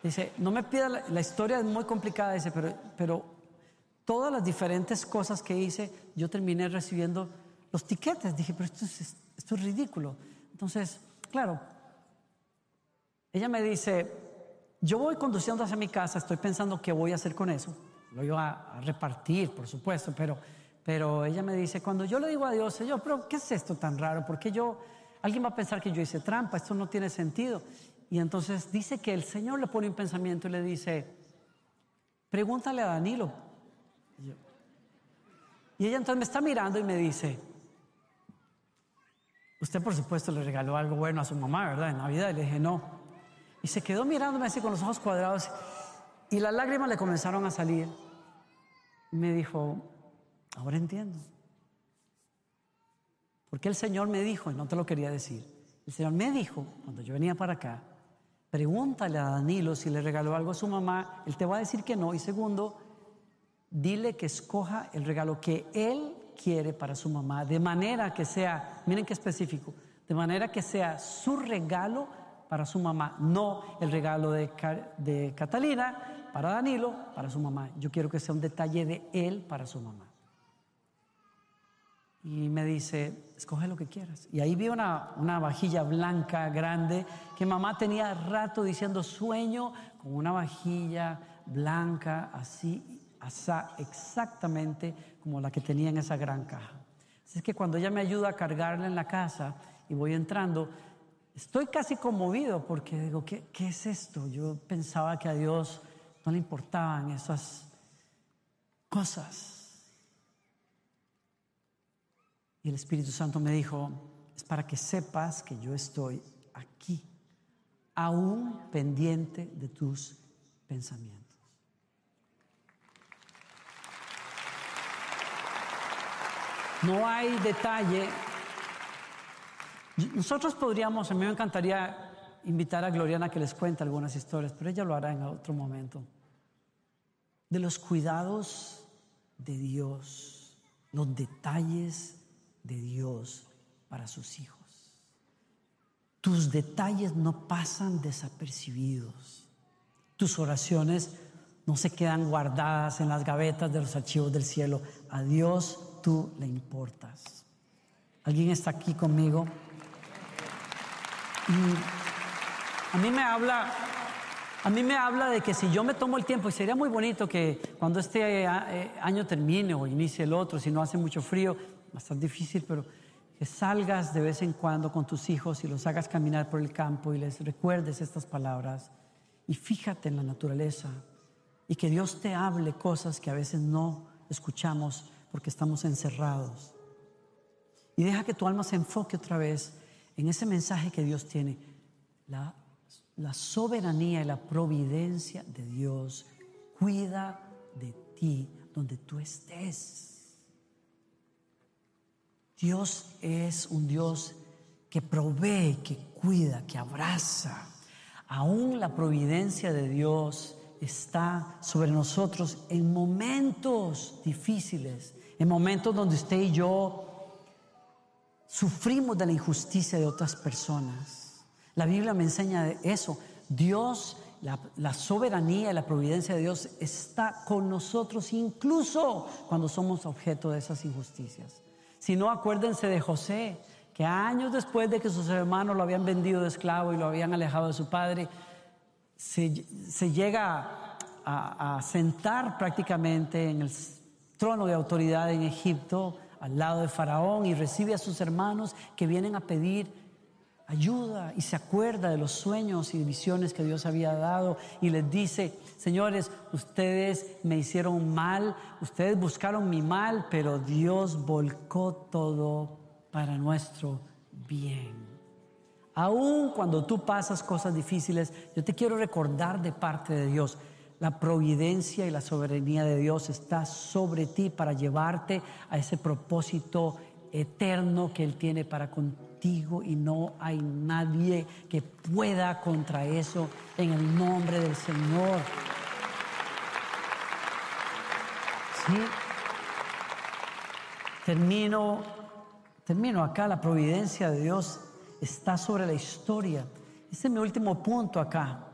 Dice, no me pida, la historia es muy complicada, dice, pero todas las diferentes cosas que hice, yo terminé recibiendo los tiquetes. Dije, pero esto es ridículo. Entonces, claro, ella me dice, yo voy conduciendo hacia mi casa, estoy pensando qué voy a hacer con eso. Lo iba a repartir, por supuesto, pero ella me dice, cuando yo le digo a Dios, Señor, pero ¿qué es esto tan raro? ¿Por qué alguien va a pensar que yo hice trampa? Esto no tiene sentido. Y entonces dice que el Señor le pone un pensamiento y le dice, pregúntale a Danilo. Y ella entonces me está mirando y me dice, usted por supuesto le regaló algo bueno a su mamá, ¿verdad? En Navidad. Y le dije, no. Y se quedó mirándome así con los ojos cuadrados y las lágrimas le comenzaron a salir. Y me dijo, ahora entiendo. Porque el Señor me dijo, y no te lo quería decir, el Señor me dijo, cuando yo venía para acá, pregúntale a Danilo si le regaló algo a su mamá, él te va a decir que no. Y segundo, dile que escoja el regalo que él quiere para su mamá, de manera que sea, miren qué específico, de manera que sea su regalo para su mamá, no el regalo de Catalina para Danilo, para su mamá. Yo quiero que sea un detalle de él para su mamá. Y me dice, escoge lo que quieras. Y ahí vi una vajilla blanca grande que mamá tenía rato diciendo, sueño con una vajilla blanca así, exactamente como la que tenía en esa gran caja. Así es que cuando ella me ayuda a cargarla en la casa y voy entrando, estoy casi conmovido porque digo, ¿qué es esto? Yo pensaba que a Dios no le importaban esas cosas. Y el Espíritu Santo me dijo, es para que sepas que yo estoy aquí, aún pendiente de tus pensamientos. No hay detalle. Nosotros podríamos, a mí me encantaría invitar a Gloriana a que les cuente algunas historias, pero ella lo hará en otro momento. De los cuidados de Dios, los detalles de Dios para sus hijos. Tus detalles no pasan desapercibidos. Tus oraciones no se quedan guardadas en las gavetas de los archivos del cielo. A Dios tú le importas. ¿Alguien está aquí conmigo? Y a mí me habla de que si yo me tomo el tiempo, y sería muy bonito que cuando este año termine o inicie el otro, si no hace mucho frío, va a estar difícil, pero que salgas de vez en cuando con tus hijos y los hagas caminar por el campo y les recuerdes estas palabras y fíjate en la naturaleza y que Dios te hable cosas que a veces no escuchamos porque estamos encerrados. Y deja que tu alma se enfoque otra vez en ese mensaje que Dios tiene, la soberanía y la providencia de Dios. Cuida de ti donde tú estés. Dios es un Dios que provee, que cuida, que abraza. Aún la providencia de Dios está sobre nosotros en momentos difíciles, en momentos donde usted y yo sufrimos de la injusticia de otras personas. La Biblia me enseña de eso. Dios, la soberanía y la providencia de Dios está con nosotros incluso cuando somos objeto de esas injusticias. Si no, acuérdense de José, que años después de que sus hermanos lo habían vendido de esclavo y lo habían alejado de su padre, se llega a sentar prácticamente en el trono de autoridad en Egipto, al lado de Faraón, y recibe a sus hermanos que vienen a pedir ayuda y se acuerda de los sueños y visiones que Dios había dado y les dice, señores, ustedes me hicieron mal, ustedes buscaron mi mal, pero Dios volcó todo para nuestro bien. Aún cuando tú pasas cosas difíciles, yo te quiero recordar de parte de Dios, la providencia y la soberanía de Dios está sobre ti para llevarte a ese propósito eterno que Él tiene para contigo y no hay nadie que pueda contra eso en el nombre del Señor. ¿Sí? Termino acá. La providencia de Dios está sobre la historia. Este es mi último punto acá.